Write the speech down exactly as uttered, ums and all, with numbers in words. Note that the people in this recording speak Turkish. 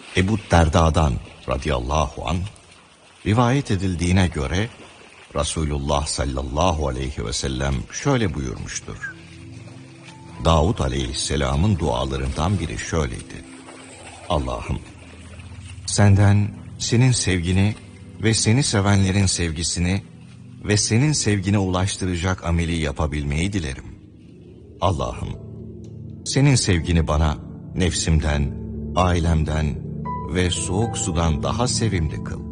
Ebu Derda'dan radıyallahu anh rivayet edildiğine göre Resulullah sallallahu aleyhi ve sellem şöyle buyurmuştur. Davud aleyhisselamın dualarından biri şöyleydi. Allah'ım, senden senin sevgini ve seni sevenlerin sevgisini ve senin sevgine ulaştıracak ameli yapabilmeyi dilerim. Allah'ım, senin sevgini bana nefsimden, ailemden ve soğuk sudan daha sevimli kıl.